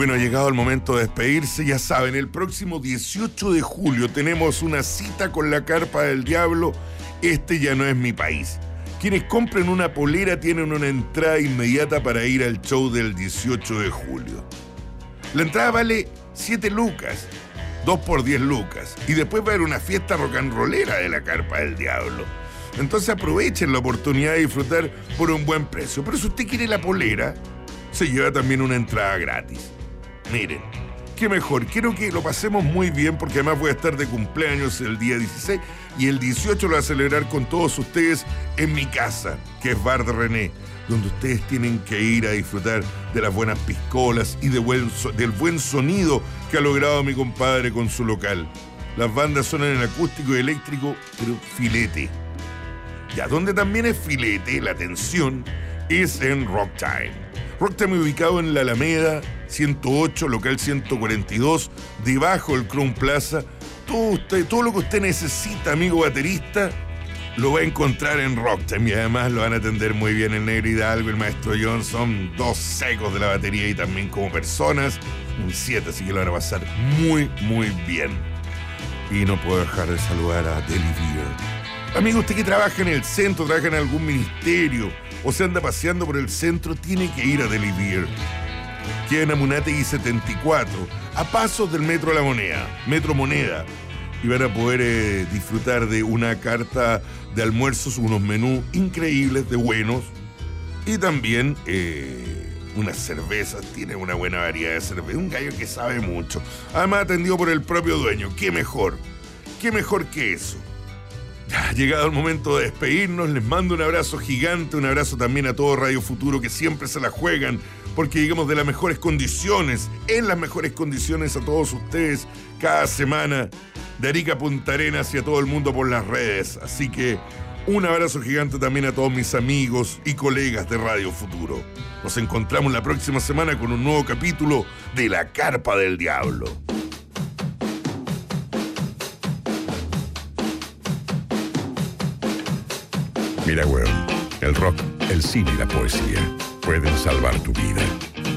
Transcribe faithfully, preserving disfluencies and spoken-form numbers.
Bueno, ha llegado el momento de despedirse. Ya saben, el próximo dieciocho de julio tenemos una cita con la Carpa del Diablo. Este ya no es mi país. Quienes compren una polera tienen una entrada inmediata para ir al show del dieciocho de julio. La entrada vale siete lucas, dos por diez lucas. Y después va a haber una fiesta rock and rollera de la Carpa del Diablo. Entonces aprovechen la oportunidad de disfrutar por un buen precio. Pero si usted quiere la polera, se lleva también una entrada gratis. Miren, qué mejor, quiero que lo pasemos muy bien porque además voy a estar de cumpleaños el día dieciséis y el dieciocho lo voy a celebrar con todos ustedes en mi casa, que es Bar de René, donde ustedes tienen que ir a disfrutar de las buenas piscolas y de buen so- del buen sonido que ha logrado mi compadre con su local. Las bandas suenan en acústico y eléctrico, pero filete. Ya, donde también es filete, la atención, es en Rock Time. Rock Time ubicado en la Alameda ciento ocho, local ciento cuarenta y dos, debajo del Crown Plaza. Todo, usted, todo lo que usted necesita, amigo baterista, lo va a encontrar en Rock Time. Y además lo van a atender muy bien el Negro Hidalgo, el Maestro Johnson, dos secos de la batería y también como personas, un siete, así que lo van a pasar muy, muy bien. Y no puedo dejar de saludar a Deli Beer. Amigo, usted que trabaja en el centro, trabaja en algún ministerio o se anda paseando por el centro, tiene que ir a Deli Beer. Queda en Amunátegui setenta y cuatro, a pasos del Metro La Moneda, Metro Moneda. Y van a poder eh, disfrutar de una carta de almuerzos, unos menús increíbles, de buenos. Y también eh, unas cervezas, tiene una buena variedad de cervezas. Un gallo que sabe mucho. Además atendido por el propio dueño. ¿Qué mejor? ¿Qué mejor que eso? Ya ha llegado el momento de despedirnos, les mando un abrazo gigante, un abrazo también a todo Radio Futuro que siempre se la juegan, porque llegamos de las mejores condiciones, en las mejores condiciones a todos ustedes, cada semana, de Arica a Punta Arenas y a todo el mundo por las redes. Así que un abrazo gigante también a todos mis amigos y colegas de Radio Futuro. Nos encontramos la próxima semana con un nuevo capítulo de La Carpa del Diablo. Mira, weón, el rock, el cine y la poesía pueden salvar tu vida.